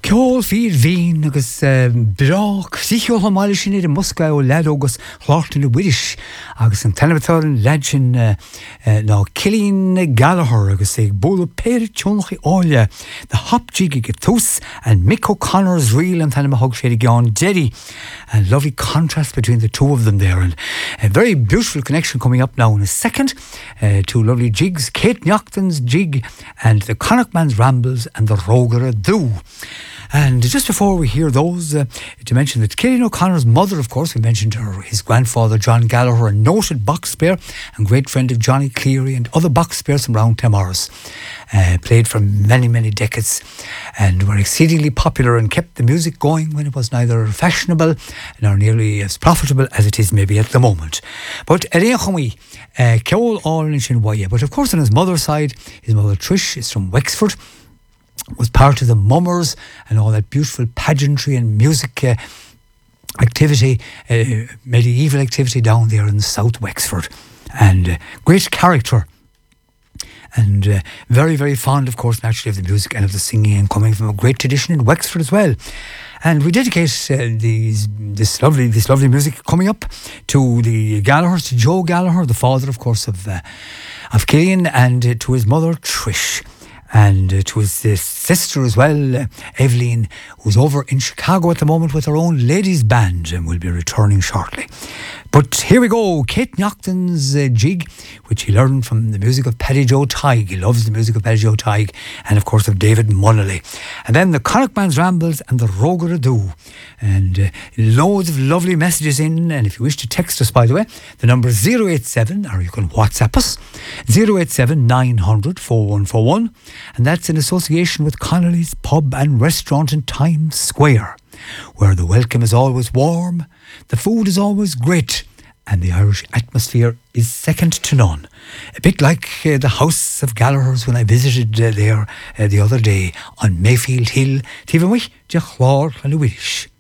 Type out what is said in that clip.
Ceol fír bhín agus brach sicho hamáile sin idir Mosca ó lead agus chláirtain na Widish agus an televitáin lead sin ná Cillian Gallagher agus ag bóla péir tionach áile the hop jig get thos and Mick O'Connor's reel and Tanama Hog Shady Gone Jerry, and lovely contrast between the two of them there, and a very beautiful connection coming up now in a second. Two lovely jigs, Kate Nocton's jig and the Connachtman's Rambles and the Roger Do. And just before we hear those, to mention that Cillian O'Connor's mother, of course, we mentioned her, his grandfather John Gallagher, a noted box player and great friend of Johnny Cleary and other box players from around Tamaris. Played for many, many decades and were exceedingly popular and kept the music going when it was neither fashionable nor nearly as profitable as it is maybe at the moment. But Ceol all in Shinwaya. But of course on his mother's side, his mother Trish is from Wexford, was part of the Mummers and all that beautiful pageantry and music activity, medieval activity down there in South Wexford. And great character. And very, very fond, of course, naturally, of the music and of the singing, and coming from a great tradition in Wexford as well. And we dedicate this lovely music coming up to the Gallaghers, to Joe Gallagher, the father, of course, of Cillian, and to his mother, Trish. And to his sister as well, Evelyn, who's over in Chicago at the moment with her own ladies' band and will be returning shortly. But here we go, Kate Nocton's jig, which he learned from the music of Paddy Joe Tighe. He loves the music of Paddy Joe Tighe and, of course, of David Munnelly. And then the Connachtman's Rambles and the Roger Do. And loads of lovely messages in. And if you wish to text us, by the way, the number is 087, or you can WhatsApp us, 087 900 4141. And that's in association with Connolly's Pub and Restaurant in Times Square, where the welcome is always warm, the food is always great, and the Irish atmosphere is second to none. A bit like the House of Gallagher's when I visited there the other day on Mayfield Hill. Tíbhamuich de chlár and a wish.